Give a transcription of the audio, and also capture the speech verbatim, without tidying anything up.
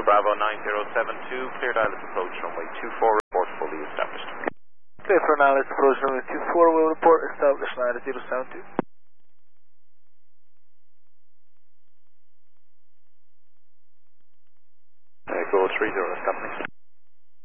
Bravo nine zero seven two, cleared island approach runway two four, report fully established. Clear for an island approach runway two four, will report established line zero seven two. Echo three zero, established.